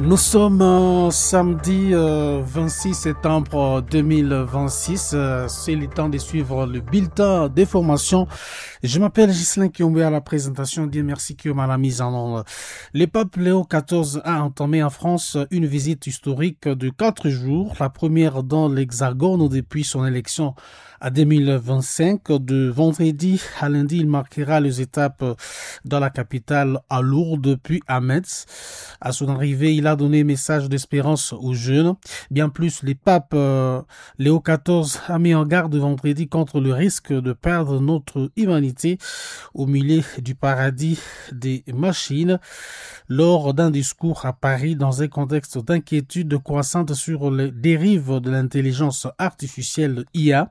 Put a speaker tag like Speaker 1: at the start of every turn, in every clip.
Speaker 1: Nous sommes samedi 26 septembre 2026. C'est le temps de suivre le bulletin d'information. Je m'appelle Ghislain Kiombe à la présentation. Dieu merci Kiom à la mise en œuvre. Le pape Léo XIV a entamé en France une visite historique de 4 jours. La première dans l'Hexagone depuis son élection à 2025. De vendredi à lundi, il marquera les étapes dans la capitale à Lourdes puis à Metz. À son arrivée, il a donné un message d'espérance aux jeunes. Bien plus, le pape Léo XIV a mis en garde vendredi contre le risque de perdre notre humanité au milieu du paradis des machines lors d'un discours à Paris dans un contexte d'inquiétude croissante sur les dérives de l'intelligence artificielle IA.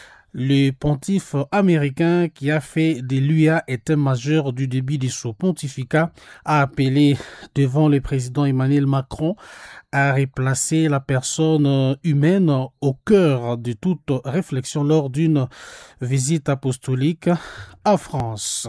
Speaker 1: Le pontife américain qui a fait de l'IA état-major du début de son pontificat a appelé devant le président Emmanuel Macron à replacer la personne humaine au cœur de toute réflexion lors d'une visite apostolique en France.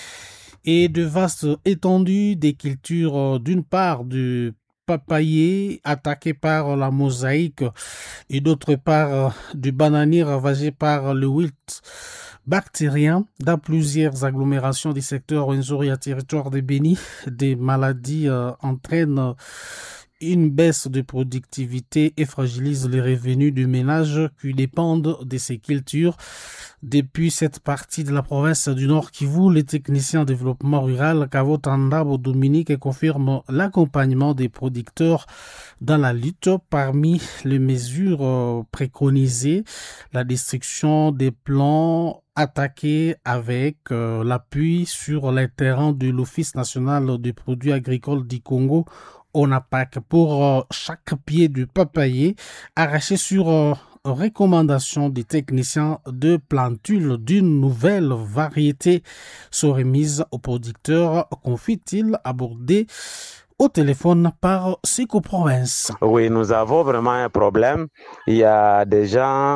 Speaker 1: Et de vastes étendues des cultures d'une part du papayer attaqué par la mosaïque et d'autre part du bananier ravagé par le wilt bactérien dans plusieurs agglomérations du secteur Rwenzori à territoire de Béni. Des maladies entraînent une baisse de productivité et fragilise les revenus du ménage qui dépendent de ces cultures. Depuis cette partie de la province du Nord Kivu, les techniciens en développement rural Kavotandabo Dominique confirment l'accompagnement des producteurs dans la lutte. Parmi les mesures préconisées, la destruction des plants attaqués avec l'appui sur les terrains de l'Office national des produits agricoles du Congo, ONAPAC, pour chaque pied de papayer arraché sur recommandation des techniciens de plantule d'une nouvelle variété serait mise aux producteurs, confie-t-il, abordé au téléphone par Seco Province.
Speaker 2: Oui, nous avons vraiment un problème. Il y a des gens,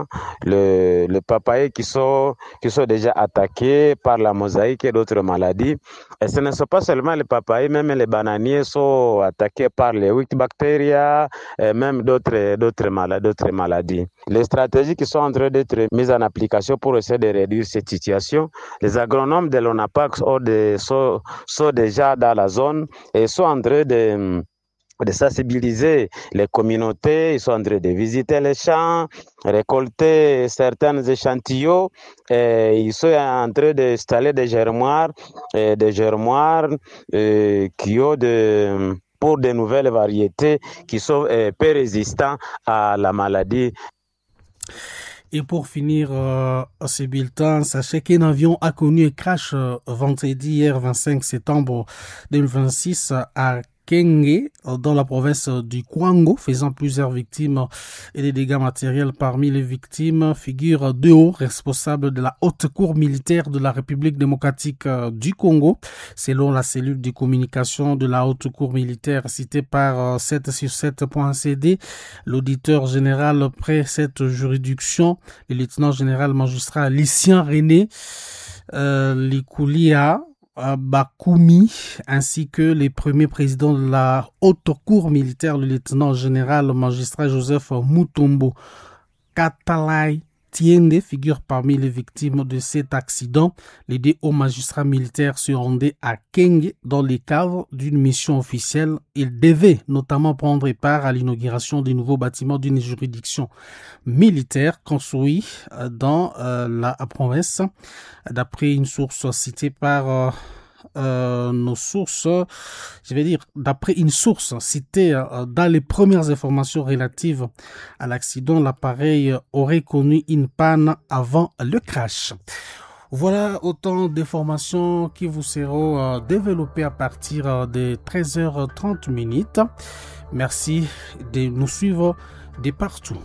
Speaker 2: le papaye qui sont déjà attaqués par la mosaïque et d'autres maladies. Et ce ne sont pas seulement les papayes, même les bananiers sont attaqués par les wilt bactéria et même d'autres maladies. Les stratégies qui sont en train d'être mises en application pour essayer de réduire cette situation, les agronomes de l'ONAPAC sont déjà dans la zone et sont en train de sensibiliser les communautés, ils sont en train de visiter les champs, récolter certains échantillons, et ils sont en train d'installer des germoirs qui ont pour de nouvelles variétés qui sont peu résistants à la maladie.
Speaker 1: Et pour finir ce bulletin, sachez qu'un avion a connu un crash vendredi hier 25 septembre 2026 à Kenge, dans la province du Kwango, faisant plusieurs victimes et des dégâts matériels. Parmi les victimes figurent deux hauts responsables de la haute cour militaire de la République démocratique du Congo. Selon la cellule de communication de la haute cour militaire citée par 7sur7.cd, l'auditeur général près cette juridiction, le lieutenant général magistrat Lucien René Likoulia Bakumi, ainsi que les premiers présidents de la haute cour militaire, le lieutenant général magistrat Joseph Mutombo Katalai Tiende, figurent parmi les victimes de cet accident. Les deux hauts magistrats militaires se rendaient à Kenge dans le cadre d'une mission officielle. Ils devaient notamment prendre part à l'inauguration du nouveau bâtiment d'une juridiction militaire construit dans la province. D'après une source citée par nos sources, d'après une source citée dans les premières informations relatives à l'accident, l'appareil aurait connu une panne avant le crash. Voilà autant d'informations qui vous seront développées à partir de 13h30. Merci de nous suivre de partout.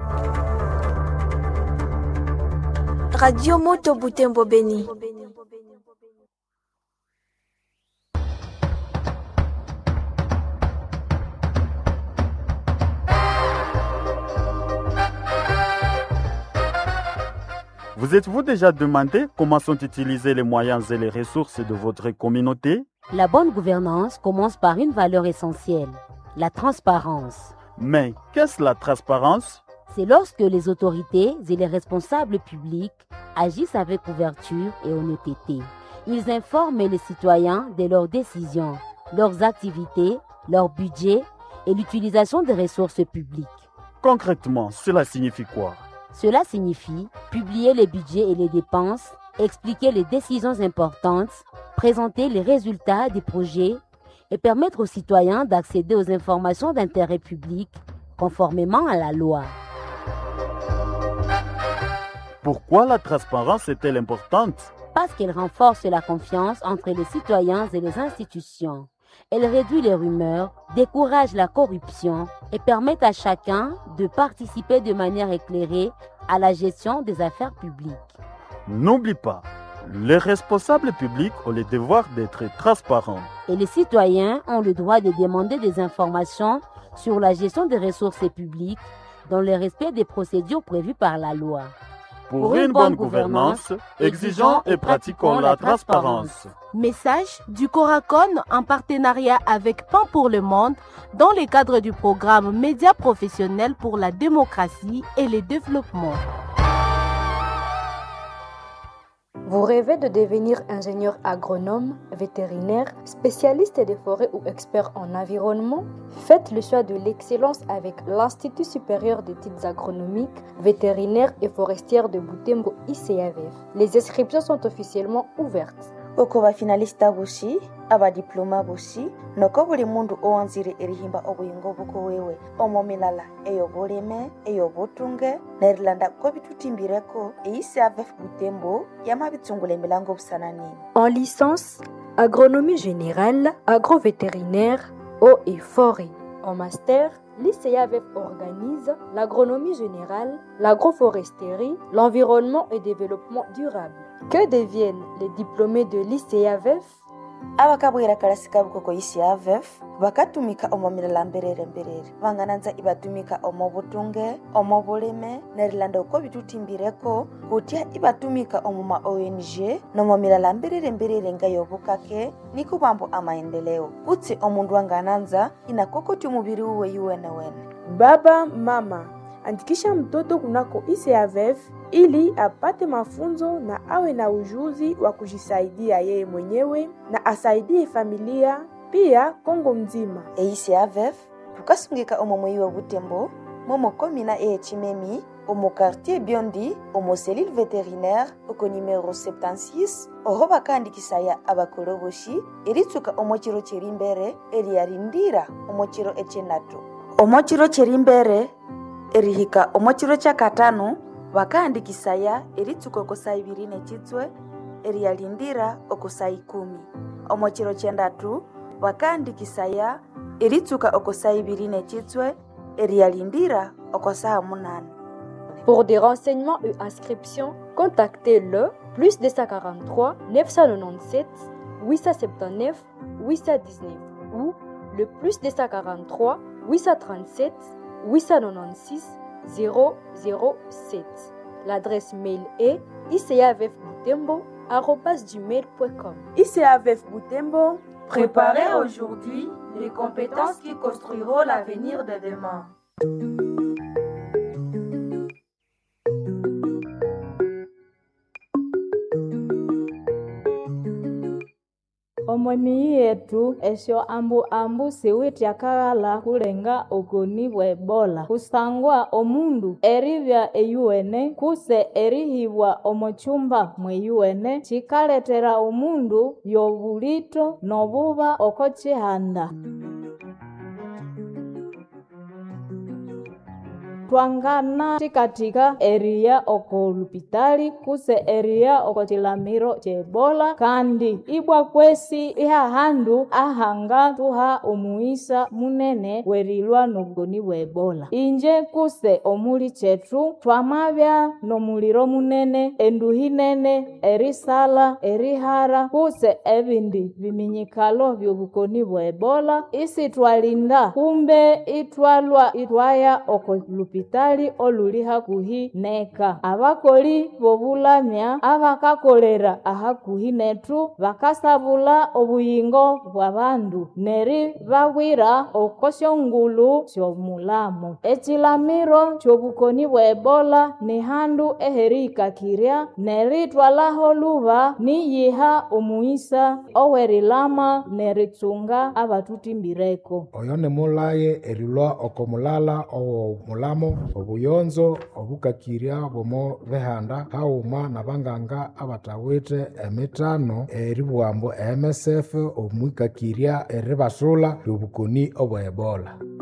Speaker 3: Radio Moto Butembo Beni.
Speaker 4: Vous êtes-vous déjà demandé comment sont utilisés les moyens et les ressources de votre communauté?
Speaker 5: La bonne gouvernance commence par une valeur essentielle, la transparence.
Speaker 4: Mais qu'est-ce la transparence?
Speaker 5: C'est lorsque les autorités et les responsables publics agissent avec ouverture et honnêteté. Ils informent les citoyens de leurs décisions, leurs activités, leur budget et l'utilisation des ressources publiques.
Speaker 4: Concrètement, cela signifie quoi?
Speaker 5: Cela signifie publier les budgets et les dépenses, expliquer les décisions importantes, présenter les résultats des projets et permettre aux citoyens d'accéder aux informations d'intérêt public conformément à la loi.
Speaker 4: Pourquoi la transparence est-elle importante?
Speaker 5: Parce qu'elle renforce la confiance entre les citoyens et les institutions. Elle réduit les rumeurs, décourage la corruption et permet à chacun de participer de manière éclairée à la gestion des affaires publiques.
Speaker 4: N'oublie pas, les responsables publics ont le devoir d'être transparents.
Speaker 5: Et les citoyens ont le droit de demander des informations sur la gestion des ressources publiques dans le respect des procédures prévues par la loi.
Speaker 4: Pour une bonne gouvernance, exigeons et pratiquons la transparence.
Speaker 6: Message du Coracon en partenariat avec Pain pour le Monde dans le cadre du programme Médias professionnels pour la démocratie et le développement.
Speaker 3: Vous rêvez de devenir ingénieur agronome, vétérinaire, spécialiste des forêts ou expert en environnement? Faites le choix de l'excellence avec l'Institut supérieur d'études agronomiques, vétérinaires et forestières de Butembo ICAVF. Les inscriptions sont officiellement ouvertes.
Speaker 7: Oko bafinalista boshi abadiploma boshi noko buli mundu owanzire erihimba obuyingo buko wewe omomilala eyoboleme eyobotunge nerilanda ko bitutimbireko ICAVF Butembo yamabitsungule milango busanani.
Speaker 3: En licence, agronomie générale, agrovétérinaire, eau et forêt. En master, l'ICAVF organise l'agronomie générale, l'agroforesterie, l'environnement et développement durable. Que deviennent les diplômés de l'ICAVF?
Speaker 7: Abakabwira kalasika bukoko ICAVF bakatumika omomilala mberere bangananza ibatumika omobutunge omoboleme nerilanda uko bitutimbireko kutia ibatumika omuma ONG nomomilala mberere ngayobukake nikubambo amaendeleo kutsi omundu wangananza inakokoti umubiri uwe yuwene.
Speaker 8: Baba, mama, andikisha mtoto kunako ICAVF ili apate mafunzo na awe na ujuzi wa kujisaidia yeye mwenyewe na asaidie familia pia Kongo mzima.
Speaker 7: ICAVF tukasungika omomwe wa Butembo, momo komina Chimemi, omo quartier Biondi, omo cellule vétérinaire, oko numéro 76, oroba kandi kisaya abakoloboshi, eritsuka omo chiro cherimbere, eriarindira omo chiro echenatu. Omo chiro cherimbere, erihika omo chiro chakatano, wakaandikisaya eritsuka okosai 2 nechitswe erialindira okosai 10. Omo chiro chendatu wakaandikisaya eritsuka okosai 2 nechitswe erialindira okosai 8.
Speaker 3: Pour des renseignements et inscriptions, contactez le +243 997 879 819 ou le +243 837 896 007. L'adresse mail est icavfbutembo@gmail.com.
Speaker 8: ICAVF Butembo,
Speaker 6: préparez aujourd'hui les compétences qui construiront l'avenir de demain.
Speaker 9: Omwemi yetu esho ambu siwiti akagala kulenga okoni bwa Ebola kusangwa omundu eribya eyuene kuse erihibwa omochumba mweyuene chikaletera omundu yobulito nobuba okochihanda. Twangana tikatika eria oko lupitali kuse eria oko chilamiro che Ebola kandi ibwa kwesi iha handu ahanga tuha omuisa munene werilwa nobugoni bwa Ebola. Inje kuse omuli chetu twamabya nomuliro munene enduhinene erisala erihara kuse ebindi biminyikalo byobugoni bwa Ebola isi twalinda kumbe itwaya oko lupitali olupitali oluli hakuhi neka. Abakoli bobulamya abakakolera ahakuhi netu bakasabula obuyingo bwa bandu neri bawira okosyongulu syomulamo. Echilamiro kyobukoni bwa Ebola ni handu eherikakirya neritwalaho luba niyiha omuisa owerilama neritsunga abatutimbireko.
Speaker 10: Oyo nemulaye erilwa okomulala omulamo obuyonzo obukakirya bomo behanda hauma nabanganga abatawite emitano eribwambo MSF omwikakirya eribasula lyobukoni obwa Ebola.